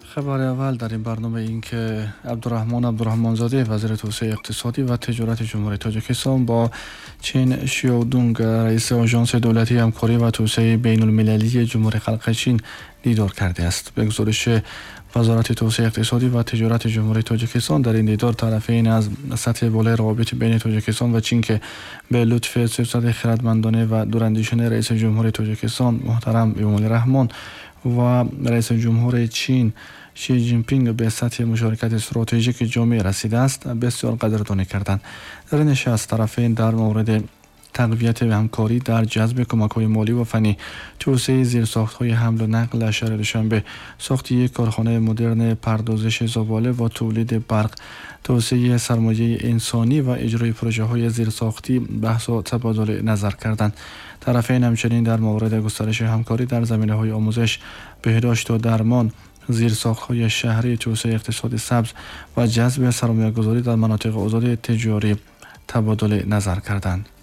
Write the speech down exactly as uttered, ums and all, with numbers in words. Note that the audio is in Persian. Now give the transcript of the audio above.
خبر اول در این برنامه این که عبدالرحمن عبدالرحمنزاده وزیر توسعه اقتصادی و تجارت جمهوری تاجیکستان با چین شیودونگ رئیس آژانس دولتی همکاری و توسعه بین المللی جمهوری خلق چین دیدار کرده است. به گزارش وزارت توسعه اقتصادی و تجارت جمهوری تاجیکستان، در این دیدار طرفین از سطح بالای روابط بین تاجیکستان و چین که به لطف سیاست خردمندانه و دوراندیشانه رئیس جمهوری تاجیکستان محترم امامعلی رحمان و رئیس جمهور چین شی جین پینگ به سطح مشارکت استراتژیک جامع رسیده است بسیار قدردانی کردند. در این نشست طرفین در مورد تقویت همکاری در جذب کمک‌های مالی و فنی، توسعه زیرساخت‌های حمل و نقل اشاره دوشنبه، ساخت یک کارخانه مدرن پردازش زباله و تولید برق، توسعه سرمایه انسانی و اجرای پروژه‌های زیرساختی بحث و تبادل نظر کردند. طرفین همچنین در مورد گسترش همکاری در زمینه‌های آموزش، بهداشت و درمان، زیرساخت‌های شهری، توسعه اقتصاد سبز و جذب سرمایه‌گذاری در مناطق آزاد تجاری تبادل نظر کردند.